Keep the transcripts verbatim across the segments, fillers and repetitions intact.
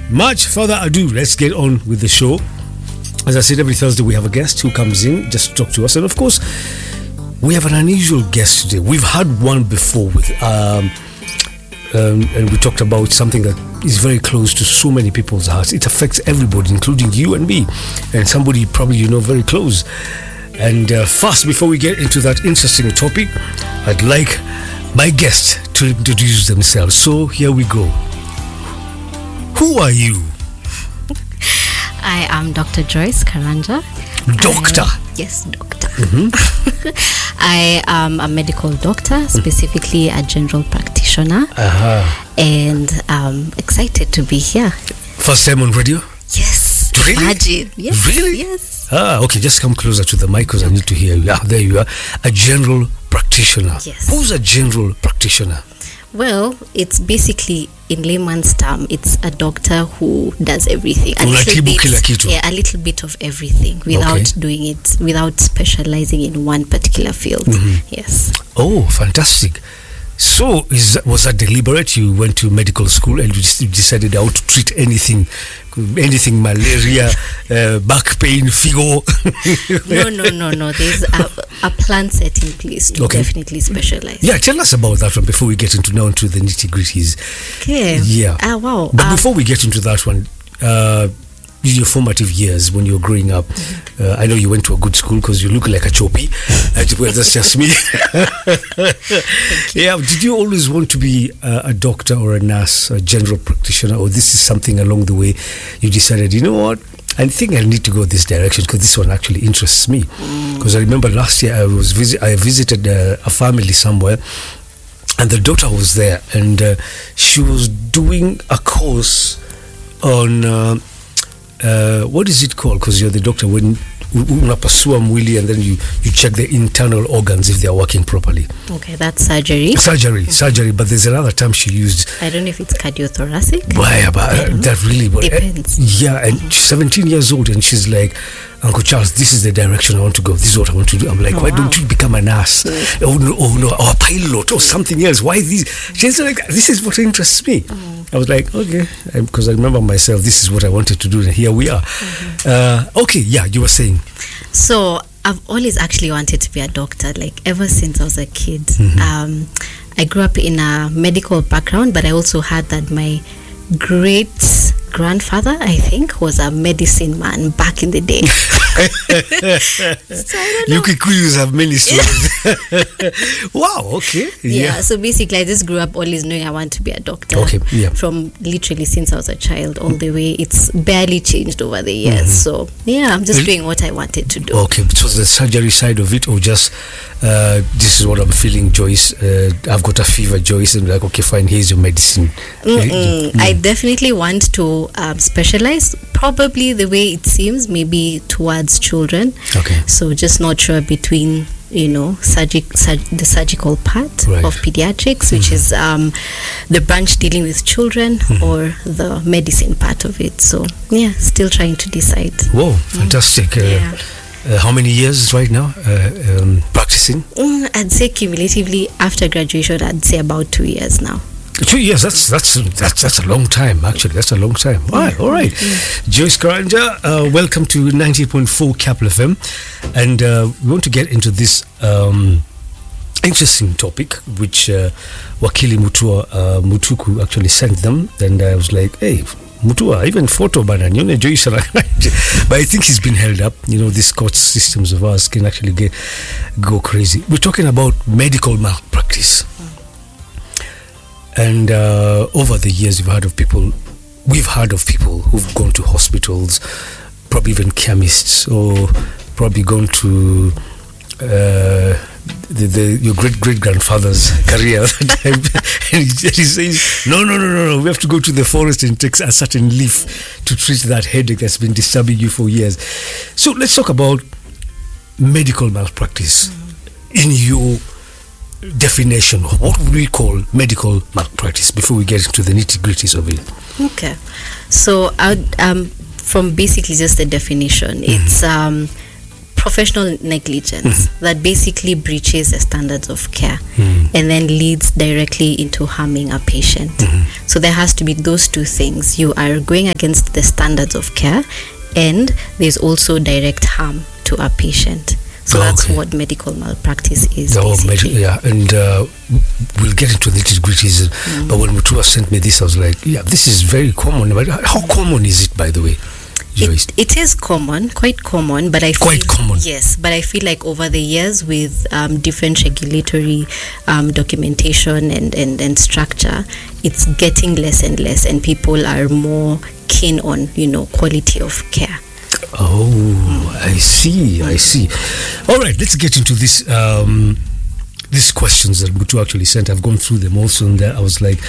much further ado, let's get on with the show. As I said, every Thursday we have a guest who comes in just to talk to us, and of course we have an unusual guest today. We've had one before with um, um, and we talked about something that is very close to so many people's hearts. It affects everybody, including you and me, and somebody probably you know very close. And uh, first, before we get into that interesting topic, I'd like my guest to introduce themselves. So here we go. Who are you? I am Doctor Joyce Karanja. Doctor? I, yes, doctor. Mm-hmm. I am a medical doctor, specifically a general practitioner. Uh-huh. And I'm excited to be here. First time on radio? Yes. Really? Imagine. Yes. Really? Yes. Ah, okay, just come closer to the mic because I need to hear you. Ah, there you are. A general practitioner. Yes. Who's a general practitioner? Well, it's basically, in layman's term, it's a doctor who does everything. A little bit, yeah, a little bit of everything without okay. doing it, without specializing in one particular field. Mm-hmm. Yes. Oh, fantastic. So, is that, was that deliberate? You went to medical school and you decided how to treat anything, anything, malaria, uh, back pain, figo? no, no, no, no. There's a, a plan set in place to okay. definitely specialize. Yeah, tell us about that one before we get into now into the nitty gritties. Okay. Yeah. Ah, wow. But um, before we get into that one, uh, in your formative years when you were growing up, mm-hmm. uh, I know you went to a good school because you look like a choppy. Well, that's just me. Yeah, did you always want to be uh, a doctor or a nurse, a general practitioner, or this is something along the way you decided, you know what, I think I need to go this direction because this one actually interests me? Because mm. I remember last year I was visit, I visited uh, a family somewhere, and the daughter was there, and uh, she was doing a course on uh, uh, what is it called? Because you're the doctor when unapasua mwili and then you, you check the internal organs if they are working properly. Okay, that's surgery. Surgery, mm-hmm. surgery. But there's another term she used. I don't know if it's cardiothoracic. Why, but uh, that really but, depends. Uh, yeah, and mm-hmm. she's seventeen years old and she's like, Uncle Charles, this is the direction I want to go. This is what I want to do. I'm like, oh, why wow. don't you become a nurse? Mm-hmm. Oh no, oh no, or a pilot or something else? Why these? She's like, this is what interests me. Mm-hmm. I was like, okay, because I remember myself, this is what I wanted to do, and here we are. Mm-hmm. Uh, okay, yeah, you were saying. So I've always actually wanted to be a doctor, like ever since I was a kid. Mm-hmm. Um, I grew up in a medical background, but I also had that my great grandfather, I think, was a medicine man back in the day. So you Kikuyus have many stories. Wow, okay. Yeah. yeah, so basically I just grew up always knowing I want to be a doctor. Okay, yeah. From literally since I was a child all the way. It's barely changed over the years. Mm-hmm. So yeah, I'm just doing what I wanted to do. Okay, so the surgery side of it, or just uh, this is what I'm feeling, Joyce. Uh, I've got a fever, Joyce, and like, okay, fine, here's your medicine. Mm-mm. I definitely want to um, specialize, probably the way it seems, maybe towards children. Okay. So just not sure between, you know, surgic, surg- the surgical part right. of pediatrics, which mm-hmm. is um, the branch dealing with children, mm-hmm. or the medicine part of it. So yeah, still trying to decide. Whoa, fantastic. Mm. Uh, yeah. Uh, how many years right now uh, um, practicing? Mm, I'd say cumulatively after graduation, I'd say about two years now. Two years, that's that's that's that's a long time, actually. That's a long time. All right, all right. Yeah. Joyce Karanja, uh, welcome to ninety point four Capital F M. And uh, we want to get into this um, interesting topic, which uh, Wakili Mutua uh, Mutuku actually sent them. And I was like, hey, Mutua, even photo banana, you know, Joyce. But I think he's been held up. You know, these court systems of ours can actually get go crazy. We're talking about medical malpractice. And uh, over the years, you've heard of people, we've heard of people who've gone to hospitals, probably even chemists, or probably gone to uh, the, the, your great-great-grandfather's career. And he, he says, no, no, no, no, no, we have to go to the forest and take a certain leaf to treat that headache that's been disturbing you for years. So let's talk about medical malpractice. Mm-hmm. In your definition, what would we call medical malpractice before we get into the nitty-gritties of it? Okay, so I would, um, from basically just the definition, mm-hmm. it's um, professional negligence Mhm. that basically breaches the standards of care Mm. and then leads directly into harming a patient. Mhm. So there has to be those two things. You are going against the standards of care, and there's also direct harm to a patient. So that's Okay. what medical malpractice is. Oh, med- basically. yeah, and uh, we'll get into the nitty gritties. Mm. But when Mutua sent me this, I was like, yeah, this is very common. But how common is it, by the way? Joyce? It, it is common, quite common, but I feel, Quite common. Yes, but I feel like over the years with um, different regulatory um, documentation and, and, and structure, it's getting less and less, and people are more keen on, you know, quality of care. Oh, I see, I see. All right, let's get into this. Um, these questions that Mutu actually sent. I've gone through them also, and I was like,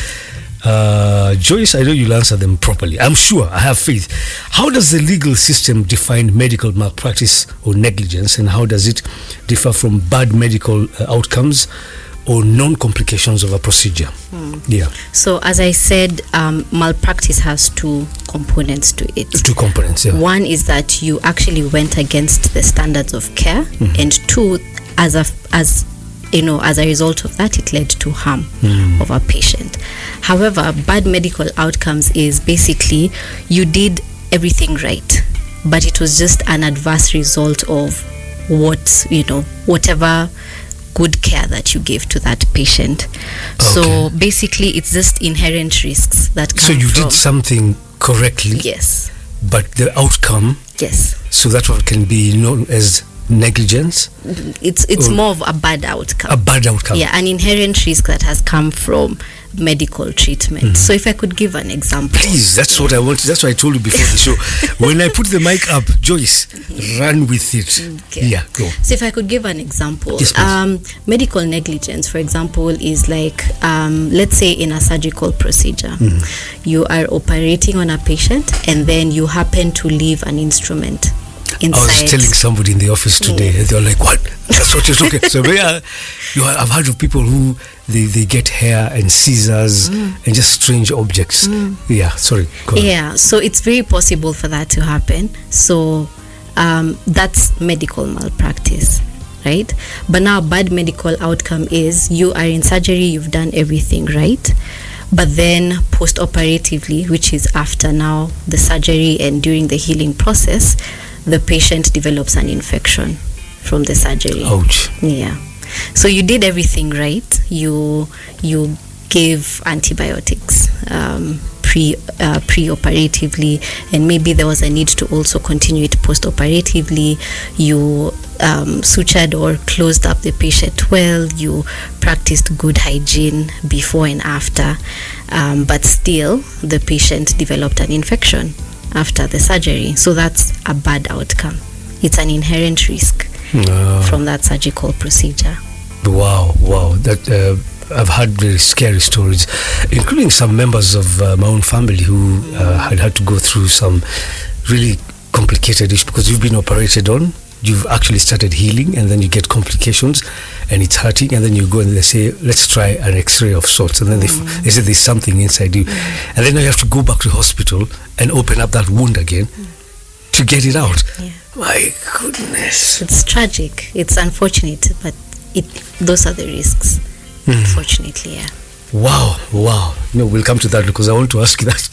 uh, Joyce, I know you'll answer them properly. I'm sure, I have faith. How does the legal system define medical malpractice or negligence, and how does it differ from bad medical uh, outcomes or non-complications of a procedure? Mm. Yeah. So as I said, um, malpractice has two components to it. Two components, yeah. One is that you actually went against the standards of care, Mhm. and two, as a as you know, as a result of that, it led to harm Mm. of a patient. However, bad medical outcomes is basically you did everything right, but it was just an adverse result of what, you know, whatever good care that you gave to that patient. So Okay. basically, it's just inherent risks that come So you from. did something correctly, Yes. but the outcome, Yes. so that what can be known as negligence, It's it's Oh. more of a bad outcome. a bad outcome. Yeah, an inherent risk that has come from medical treatment. So if I could give an example. Please, that's what I want. That's what I told you before the show. When I put the mic up, Joyce, run with it. Okay. Yeah, go. So if I could give an example, Yes, please. um, medical negligence, for example, is like, um, let's say in a surgical procedure, Mm. you are operating on a patient and then you happen to leave an instrument inside. I was telling somebody in the office today, Yes. and they were like, "What? That's what you're talking." So yeah, you are, I've heard of people who they, they get hair and scissors and just strange objects. Yeah, sorry. Go on. Yeah, so it's very possible for that to happen. So um, that's medical malpractice, right? But now, bad medical outcome is you are in surgery, you've done everything right, but then post-operatively, which is after now the surgery and during the healing process, the patient develops an infection from the surgery. Ouch. Yeah. So you did everything right. You you gave antibiotics um, pre uh, pre-operatively, and maybe there was a need to also continue it post-operatively. You um, sutured or closed up the patient well. You practiced good hygiene before and after, um, but still the patient developed an infection after the surgery. So that's a bad outcome. It's an inherent risk Uh, from that surgical procedure. Wow, wow. That uh, I've had very scary stories, including some members of uh, my own family who uh, had had to go through some really complicated issues because you've been operated on, you've actually started healing, and then you get complications, and it's hurting, and then you go and they say, let's try an X-ray of sorts, and then they, f- they say there's something inside you, and then you have to go back to hospital and open up that wound again to get it out. Yeah. My goodness. It's tragic. It's unfortunate, but it those are the risks. Unfortunately, yeah. Wow, wow. No, we'll come to that because I want to ask you that.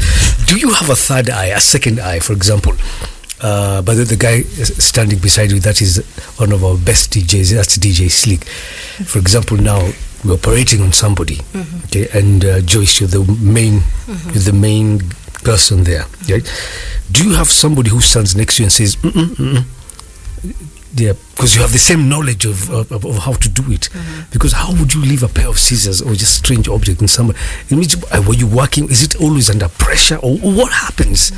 Do you have a third eye, a second eye, for example? Uh, but the, the guy standing beside you, that is one of our best D Js, that's D J Slick. For example, now we're operating on somebody, Mm-hmm. okay, and uh, Joyce, you're the main, Mm-hmm. you're the main person there, right? Do you have somebody who stands next to you and says, mm-mm, mm-mm? Yeah, because you have the same knowledge of, of, of how to do it. Mm-hmm. Because how would you leave a pair of scissors or just strange object in somewhere? It means, uh, were you working? Is it always under pressure, or, or what happens?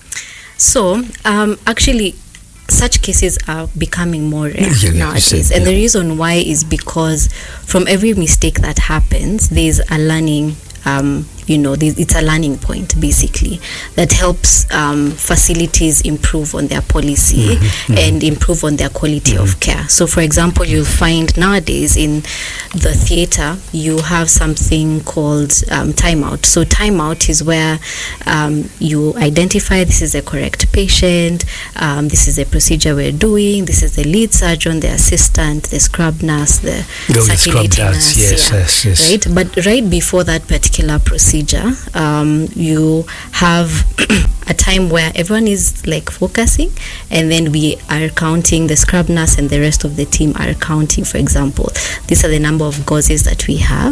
So, um, actually, such cases are becoming more rare Yeah, yeah, you nowadays. said, and yeah. the reason why is because from every mistake that happens, there's a learning um, you know, the, it's a learning point basically that helps um, facilities improve on their policy mm-hmm, mm-hmm. and improve on their quality mm-hmm. of care. So for example, you'll find nowadays in the theater you have something called um, timeout. So timeout is where um, you identify this is a correct patient, um, this is a procedure we're doing, this is the lead surgeon, the assistant, the scrub nurse, the Go circulating nurse, yes, yeah, yes, yes. right? But right before that particular procedure, um, you have a time where everyone is like focusing, and then we are counting, the scrub nurse and the rest of the team are counting, for example, these are the number of gauzes that we have.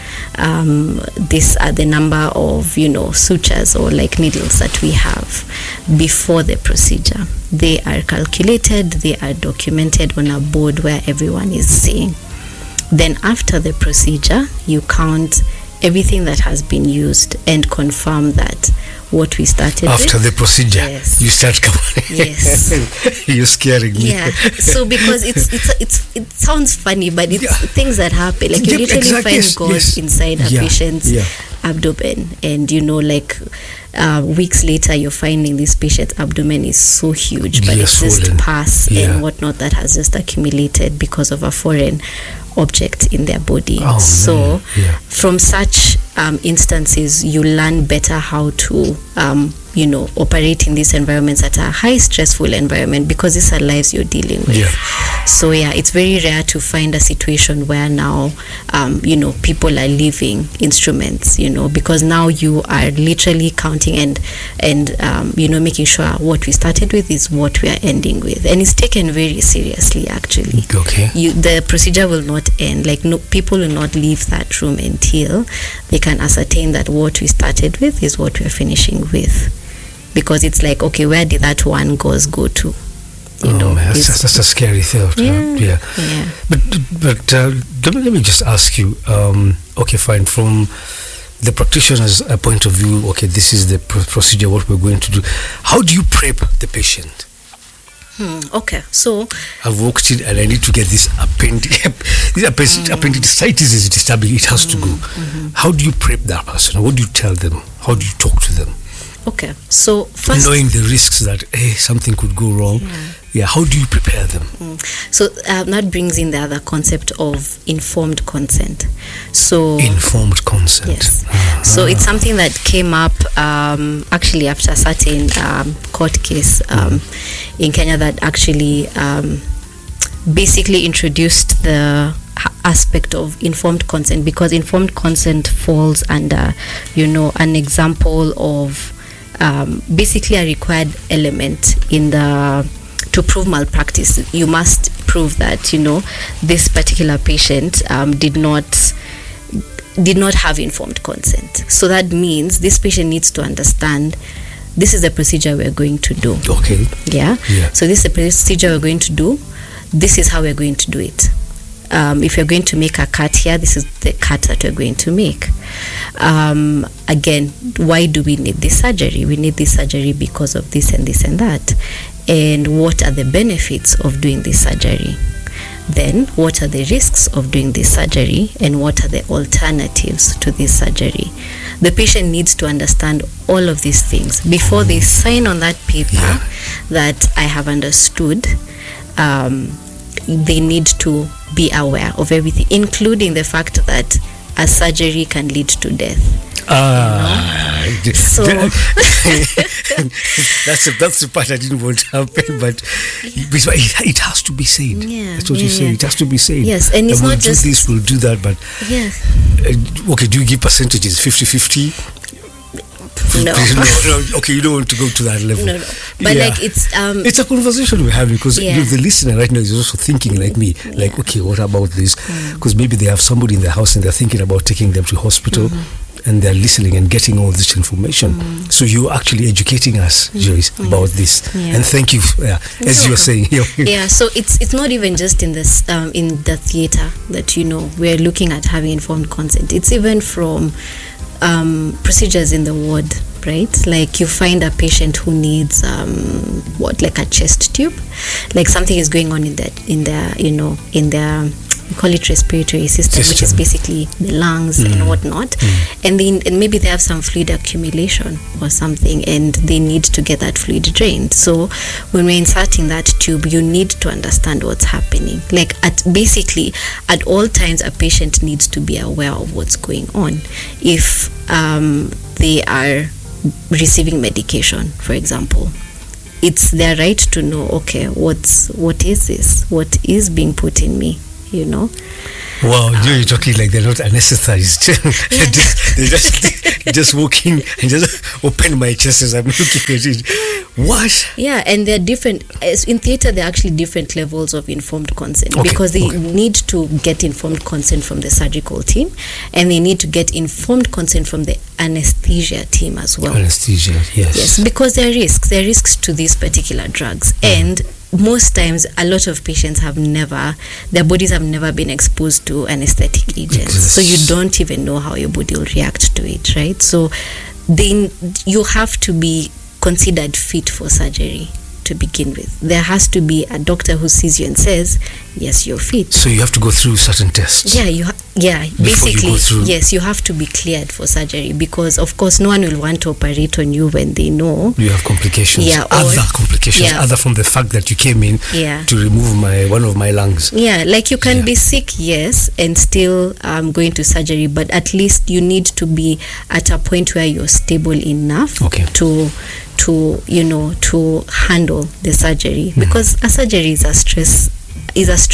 Um, these are the number of, you know, sutures or like needles that we have before the procedure. They are calculated, they are documented on a board where everyone is seeing. Then after the procedure, you count everything that has been used and confirm that what we started after with, the procedure, yes. you start coming. Yes. You're scaring me. Yeah. So because it's it's it's it sounds funny, but it's yeah. things that happen. Like you Yep, literally exactly. find yes, gauze yes. inside a yeah. patient's yeah. abdomen, and you know, like uh, weeks later, you're finding this patient's abdomen is so huge, but Yeah, it's just swollen. pus Yeah. and whatnot that has just accumulated because of a foreign object in their body. Oh, so man. Yeah. from such um, instances, you learn better how to um, you know, operate in these environments that are high stressful environment, because these are lives you're dealing with. Yeah. So yeah, it's very rare to find a situation where now um, you know, people are leaving instruments, you know, because now you are literally counting and and um, you know, making sure what we started with is what we are ending with, and it's taken very seriously actually. Okay. You, the procedure will not end, like no, people will not leave that room until they can ascertain that what we started with is what we are finishing with. Because it's like, okay, where did that one gauze go to? You oh, know, man, that's, that's a scary thought. Yeah, uh, yeah. yeah. But but uh, let, me, let me just ask you. Um, okay, fine. From the practitioner's uh, point of view, okay, this is the pr- procedure. What we're going to do. How do you prep the patient? Hmm, okay, so I've walked in and I need to get this appendix. This appendix, mm. appendicitis is disturbing. It has mm, to go. Mm-hmm. How do you prep that person? What do you tell them? How do you talk to them? Okay, so first, knowing the risks that hey, something could go wrong, yeah, yeah how do you prepare them? Mm. So um, that brings in the other concept of informed consent. So informed consent. Yes. Uh-huh. So it's something that came up um, actually after a certain um, court case um, mm. in Kenya that actually um, basically introduced the aspect of informed consent, because informed consent falls under, you know, an example of Um, basically a required element in the to prove malpractice. You must prove that, you know, this particular patient um, did not did not have informed consent. So that means this patient needs to understand this is the procedure we're going to do. Okay. Yeah. yeah. So this is the procedure we're going to do. This is how we're going to do it. Um, if you're going to make a cut here, this is the cut that we're going to make. Um, again, why do we need this surgery? We need this surgery because of this and this and that. And what are the benefits of doing this surgery? Then, what are the risks of doing this surgery? And what are the alternatives to this surgery? The patient needs to understand all of these things before they sign on that paper yeah. that I have understood. Um, they need to be aware of everything, including the fact that a surgery can lead to death. Ah, you know? So that's a, that's the part I didn't want to happen, but it, it has to be said. Yeah, that's what yeah, you say. yeah. It has to be said. Yes, and it's we'll not do just this. We'll do that, but yeah. Uh, okay, do you give percentages? fifty-fifty? No. no, no. Okay, you don't want to go to that level. No, no. But yeah. like it's um, it's a conversation we're having, because yeah. you know, the listener right now is also thinking like me, like, yeah. okay, what about this? Because mm. maybe they have somebody in their house and they're thinking about taking them to hospital, mm-hmm. and they're listening and getting all this information. Mm. So you're actually educating us, mm. Joyce, mm. about this, yeah. and thank you. Uh, as you're saying, yeah. So it's it's not even just in this um, in the theater that, you know, we're looking at having informed consent. It's even from um, procedures in the ward. Right, like you find a patient who needs um, what, like a chest tube, like something is going on in that in their, you know, in their we call it respiratory system, System. which is basically the lungs Mm. and whatnot. Mm. And then and maybe they have some fluid accumulation or something, and they need to get that fluid drained. So when we're inserting that tube, you need to understand what's happening. Like at basically at all times, a patient needs to be aware of what's going on. If um, they are receiving medication, for example, it's their right to know, okay, what's what is this? What is being put in me? You know. Wow, um, you're talking like they're not anesthetized. Yeah. they just, they just, just walk in and just open my chest as I'm looking at it. What? Yeah, and they're different. as In theater, there are actually different levels of informed consent, Okay, because they okay. need to get informed consent from the surgical team, and they need to get informed consent from the anesthesia team as well. Anesthesia, yes. Yes, because there are risks. There are risks to these particular drugs, mm. and most times a lot of patients have never, their bodies have never been exposed to anesthetic agents, Yes. so you don't even know how your body will react to it, right? So then you have to be considered fit for surgery to begin with. There has to be a doctor who sees you and says, yes, you're fit. So you have to go through certain tests. Yeah, you ha- yeah, Before you basically, go through. yes, you have to be cleared for surgery, because of course no one will want to operate on you when they know. You have complications. Yeah, or- other complications, yeah. other from the fact that you came in Yeah. to remove my one of my lungs. Yeah, like you can Yeah. be sick, yes, and still um, going to surgery, but at least you need to be at a point where you're stable enough Okay. to to you know to handle the surgery, Mm. because a surgery is a stress is a stress